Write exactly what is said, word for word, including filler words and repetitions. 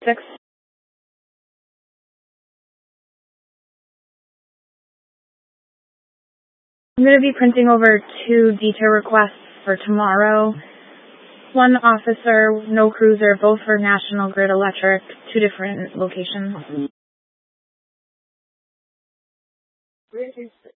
six. I'm going to be printing over two detail requests for tomorrow. One officer, no cruiser, both for National Grid Electric, two different locations.